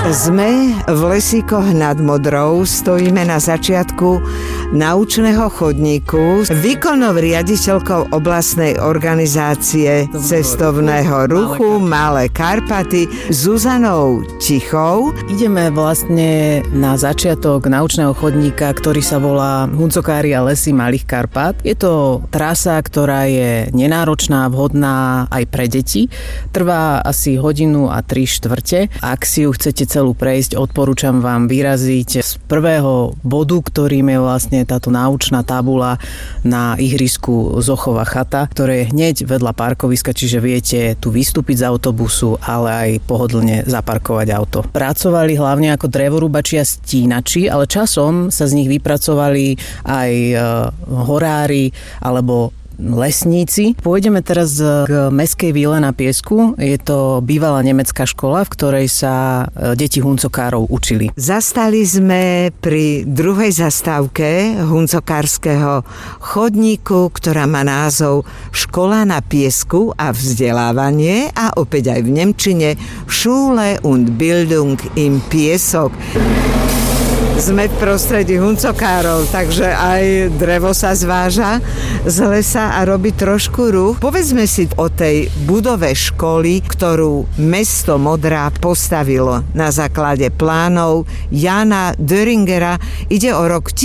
Sme v Lesíkoch nad Modrou, stojíme na začiatku naučného chodníku s výkonnou riaditeľkou oblastnej organizácie cestovného ruchu Malé Karpaty Zuzanou Tichou. Ideme vlastne na začiatok naučného chodníka, ktorý sa volá Huncokári a lesy Malých Karpát. Je to trasa, ktorá je nenáročná, vhodná aj pre deti. Trvá asi 1 hodinu a 3/4. Ak si ju chcete celú prejsť, odporúčam vám vyraziť z prvého bodu, ktorým je vlastne táto naučná tabula na ihrisku Zochova chata, ktoré je hneď vedľa parkoviska, čiže viete tu vystúpiť z autobusu, ale aj pohodlne zaparkovať auto. Pracovali hlavne ako drevorúbači a stínači, ale časom sa z nich vypracovali aj horári alebo lesníci. Pôjdeme teraz k mestskej víle na Piesku. Je to bývalá nemecká škola, v ktorej sa deti huncokárov učili. Zastali sme pri druhej zastávke huncokárskeho chodníku, ktorá má názov Škola na Piesku a vzdelávanie a opäť aj v nemčine Schule und Bildung im Piesok. Sme v prostredí huncokárov, takže aj drevo sa zváža z lesa a robí trošku ruch. Povedzme si o tej budove školy, ktorú mesto Modra postavilo na základe plánov Jana Döringera. Ide o rok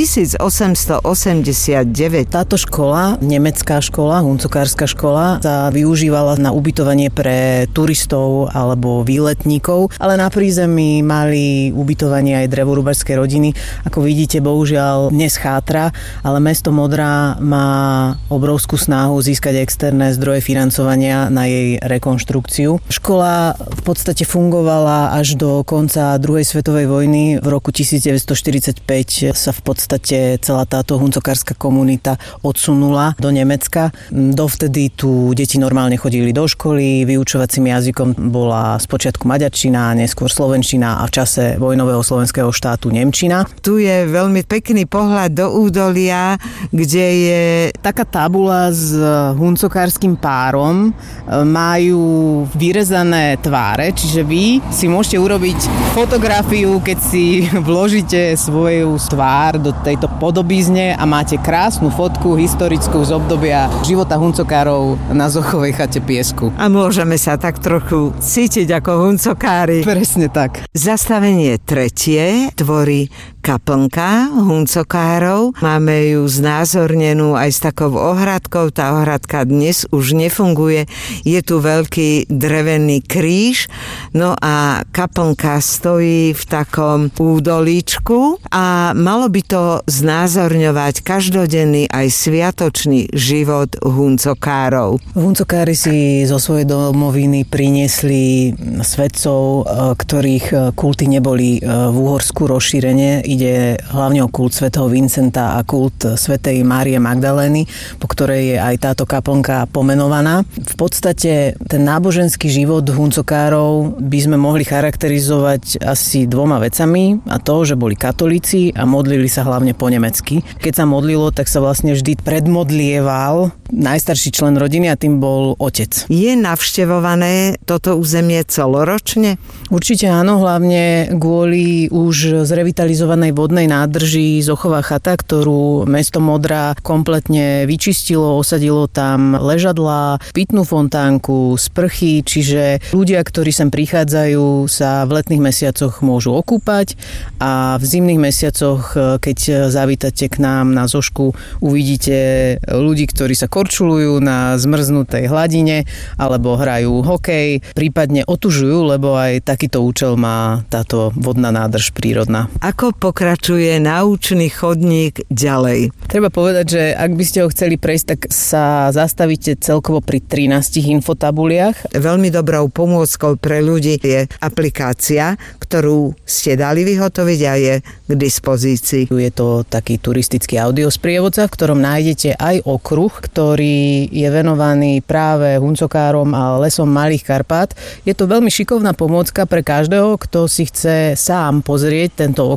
1889. Táto škola, nemecká škola, huncokárska škola, sa využívala na ubytovanie pre turistov alebo výletníkov, ale na prízemí mali ubytovanie aj drevorúbačské rodiny. Ako vidíte, bohužiaľ dnes chátra, ale mesto Modra má obrovskú snahu získať externé zdroje financovania na jej rekonštrukciu. Škola v podstate fungovala až do konca druhej svetovej vojny. V roku 1945 sa v podstate celá táto huncokárska komunita odsunula do Nemecka. Dovtedy tu deti normálne chodili do školy, vyučovacím jazykom bola spočiatku maďarčina, neskôr slovenčina a v čase vojnového slovenského štátu nemčina. Tu je veľmi pekný pohľad do údolia, kde je taká tabula s huncokárskym párom. Majú vyrezané tváre, čiže vy si môžete urobiť fotografiu, keď si vložíte svoju tvár do tejto podobizne a máte krásnu fotku historickú z obdobia života huncokárov na Zochovej chate Piesku. A môžeme sa tak trochu cítiť ako huncokári. Presne tak. Zastavenie 3. tvorí kaplnka huncokárov. Máme ju znázornenú aj s takou ohradkou. Tá ohradka dnes už nefunguje. Je tu veľký drevený kríž. No a kaplnka stojí v takom údolíčku a malo by to znázorňovať každodenný aj sviatočný život huncokárov. Huncokári si zo svojej domoviny priniesli svetcov, ktorých kulty neboli v Úhorsku rozšírenie. Ide hlavne o kult svätého Vincenta a kult svätej Márie Magdalény, po ktorej je aj táto kaplnka pomenovaná. V podstate ten náboženský život huncokárov by sme mohli charakterizovať asi 2 vecami, a to, že boli katolíci a modlili sa hlavne po nemecky. Keď sa modlilo, tak sa vlastne vždy predmodlieval najstarší člen rodiny a tým bol otec. Je navštevované toto územie celoročne? Určite áno, hlavne kvôli už zrevitalizovanej vodnej nádrži Zochová chata, ktorú mesto Modra kompletne vyčistilo, osadilo tam ležadlá, pitnú fontánku, sprchy, čiže ľudia, ktorí sem prichádzajú, sa v letných mesiacoch môžu okúpať a v zimných mesiacoch, keď zavítate k nám na Zošku, uvidíte ľudí, ktorí sa korčulujú na zmrznutej hladine alebo hrajú hokej, prípadne otužujú, lebo aj takýto účel má táto vodná nádrž prírodná. Ako pokračuje naučný chodník ďalej? Treba povedať, že ak by ste ho chceli prejsť, tak sa zastavíte celkovo pri 13 infotabuliach. Veľmi dobrou pomôckou pre ľudí je aplikácia, ktorú ste dali vyhotoviť a je k dispozícii. Je to taký turistický audiosprievodca, v ktorom nájdete aj okruh, ktorý je venovaný práve huncokárom a lesom Malých Karpát. Je to veľmi šikovná pomôcka pre každého, kto si chce sám pozrieť tento okruh a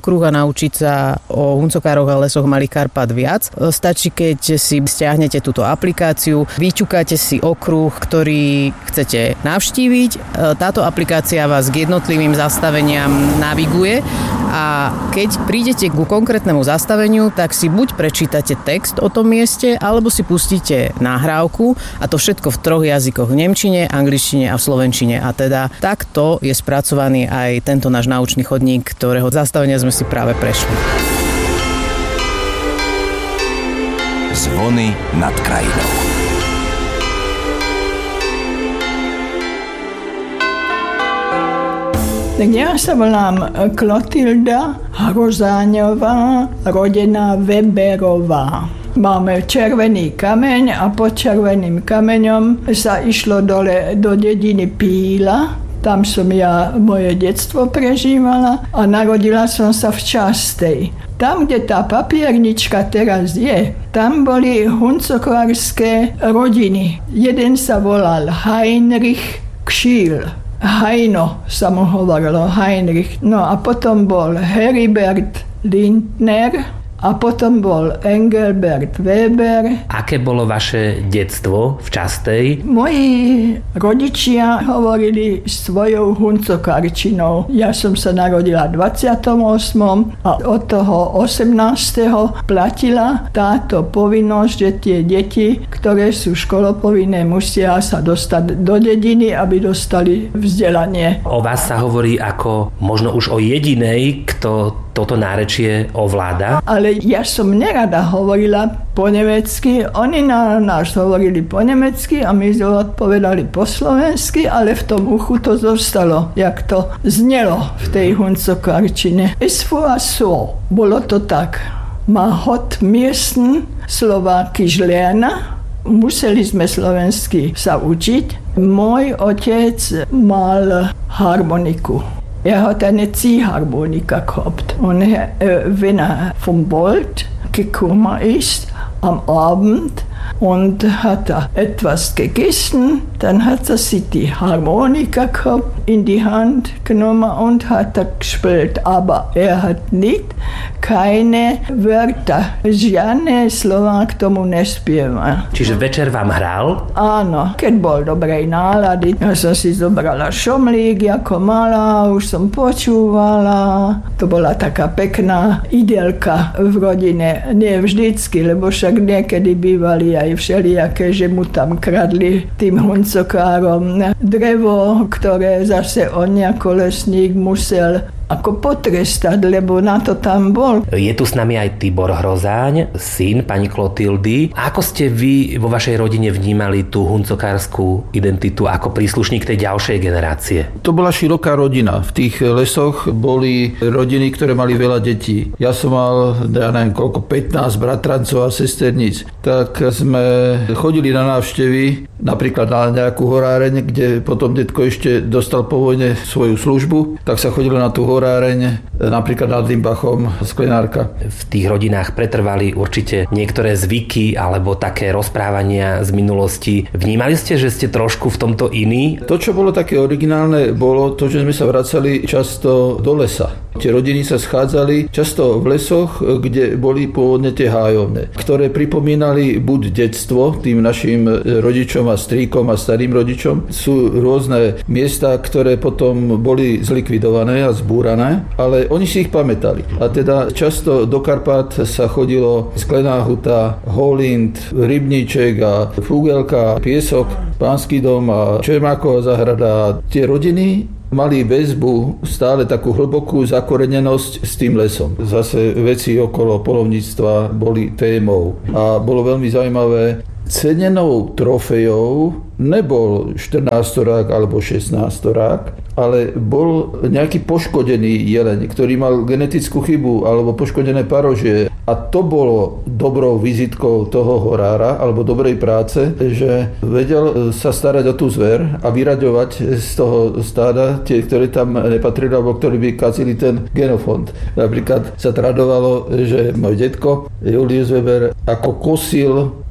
naučiť sa o huncokároch a lesoch Malých Karpát viac. Stačí, keď si stiahnete túto aplikáciu, vyťukáte si okruh, ktorý chcete navštíviť. Táto aplikácia vás k jednotlivým zastaveniam naviguje a keď prídete ku konkrétnemu zastaveniu, tak si buď prečítate text o tom mieste, alebo si pustíte nahrávku a to všetko v 3 jazykoch, v nemčine, angličtine a v slovenčine. A teda takto je spracovaný aj tento náš naučný chodník, ktorého zastavenia sme si práve prešli. Zvony nad krajinou. Ja sa volám Klotilda Hrozáňová, rodená Weberová. Máme červený kameň a pod červeným kameňom sa išlo dole do dediny Píla. Tam som ja moje detstvo prežívala a narodila som sa v Častej. Tam, kde tá papiernička teraz je, tam boli huncokárske rodiny. Jeden sa volal Heinrich Kšíl. Hajno sa mu hovorilo, Heinrich. No a potom bol Heribert Lindner a potom bol Engelbert Weber. Aké bolo vaše detstvo v Častej? Moji rodičia hovorili svojou huncokárčinou. Ja som sa narodila 28. a od toho 18. platila táto povinnosť, že tie deti, ktoré sú školopovinné, musia sa dostať do dediny, aby dostali vzdelanie. O vás sa hovorí ako možno už o jedinej, kto toto nárečie ovláda. Ale ja som nerada hovorila po nemecky, oni na nás hovorili po nemecky a my odpovedali po slovensky, ale v tom uchu to zostalo, jak to znelo v tej huncokárčine. Es war so, bolo to tak. Man hat müssen Slovákisch lernen, museli sme slovensky sa učiť. Môj otec mal harmoniku. Er hat eine Ziehharmonika gehabt. Und wenn er vom Wald gekommen ist, am Abend, und hat er etwas gegessen, dann hat er sich die Harmonika gehabt, in die Hand genommen und hat er gespielt. Aber er hat nicht keine Wörter. Žiadne slova k tomu nespieval. Čiže večer vám hral? Áno, keď bol dobrej nálady. Ja som si zobrala šomlík ako malá, už som počúvala. To bola taká pekná idylka v rodine. Nie vždycky, lebo však niekedy bývali aj všelijaké, že mu tam kradli tým huncokárom drevo, ktoré zase on ako lesník musel ako potrestať, lebo na to tam bol. Je tu s nami aj Tibor Hrozáň, syn pani Klotildy. Ako ste vy vo vašej rodine vnímali tú huncokárskú identitu ako príslušník tej ďalšej generácie? To bola široká rodina. V tých lesoch boli rodiny, ktoré mali veľa detí. Ja som mal, neviem koľko, 15 bratrancov a sesterníc. Tak sme chodili na návštevy, napríklad na nejakú horáreň, kde potom detko ešte dostal po vojne svoju službu, tak sa chodilo na tú horáreň, napríklad nad Limbachom, sklenárka. V tých rodinách pretrvali určite niektoré zvyky alebo také rozprávania z minulosti. Vnímali ste, že ste trošku v tomto iní? To, čo bolo také originálne, bolo to, že sme sa vracali často do lesa. Tie rodiny sa schádzali často v lesoch, kde boli pôvodne tie hájovne, ktoré pripomínali buď detstvo tým našim rodičom a strýkom a starým rodičom. Sú rôzne miesta, ktoré potom boli zlikvidované a zbúrané, ale oni si ich pamätali. A teda často do Karpát sa chodilo Sklená huta, Holind, Rybníček a Fúgelka, Piesok, Pánsky dom a Čermáková záhrada. Tie rodiny mali väzbu, stále takú hlbokú zakorenenosť s tým lesom. Zase veci okolo poľovníctva boli témou. A bolo veľmi zaujímavé, cenenou trofejou nebol 14-rák alebo 16-rák, ale bol nejaký poškodený jeleň, ktorý mal genetickú chybu alebo poškodené parožie. A to bolo dobrou vizitkou toho horára alebo dobrej práce, že vedel sa starať o tú zver a vyraďovať z toho stáda tie, ktoré tam nepatrili alebo ktorí by kazili ten genofond. Napríklad sa tradovalo, že môj detko Julius Weber ako kosil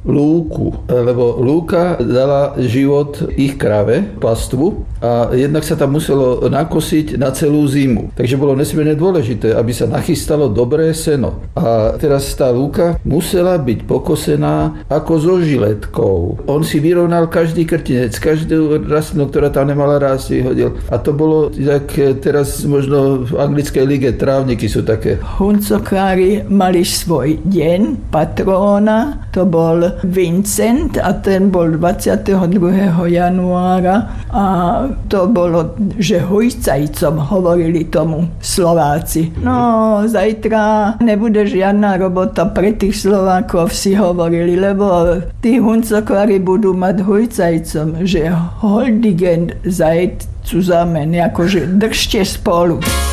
lúku, lebo lúka dala život ich kráve, pastvu, a jednak sa tam muselo nakosiť na celú zimu. Takže bolo nesmierne dôležité, aby sa nachystalo dobré seno. A teraz tá lúka musela byť pokosená ako so žiletkou. On si vyrovnal každý krtinec, každú rastlinu, ktorá tam nemala rásť, vyhodil. A to bolo, jak teraz možno v anglickej lige trávniky sú také. Huncokári mali svoj deň, patróna, to bol Vincent a ten bol 22. januára a to bolo, že hujcajcom hovorili tomu Slováci. No, zajtra nebude žiadna robota pre tých Slovákov, si hovorili, lebo tí huncokári budú mať hujcajcom, že holdigen zajt zusammen, akože držte spolu.